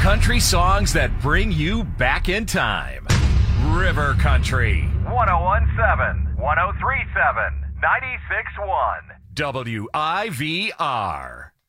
country songs that bring you back in time. River Country. 1017, 1037, 96.1. WIVR.